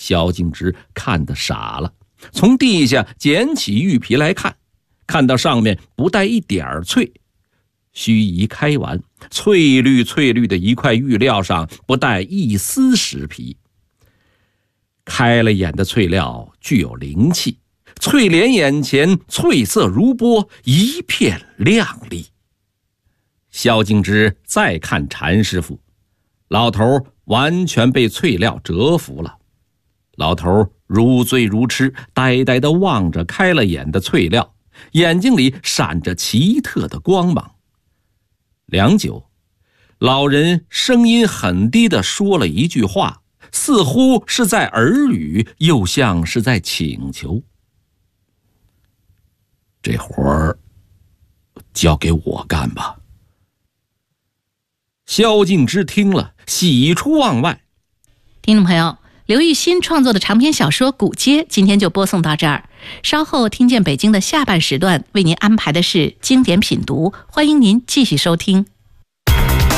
萧敬之看得傻了，从地下捡起玉皮来看，看到上面不带一点翠，须臾开完，翠绿翠绿的一块玉料上不带一丝石皮。开了眼的翠料具有灵气，翠莲眼前翠色如波，一片亮丽。萧敬之再看禅师傅，老头完全被翠料折服了。老头如醉如痴，呆呆地望着开了眼的翠料，眼睛里闪着奇特的光芒。良久，老人声音很低地说了一句话，似乎是在耳语，又像是在请求：这活儿交给我干吧。萧敬之听了，喜出望外。 听众朋友，刘玉新创作的长篇小说《古街》今天就播送到这儿。稍后听见北京的下半时段为您安排的是经典品读，欢迎您继续收听。